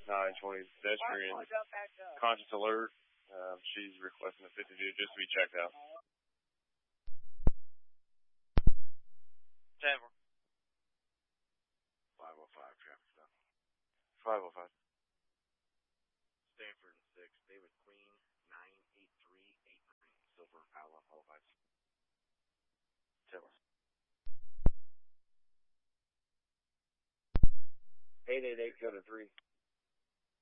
920 pedestrian, conscious alert. She's requesting a 50 just to be checked out. 10. 505 traffic stop. 505. Stanford and 6, David Queen, 98389. Silver, Pala, all 5. 10. 888 go to 3.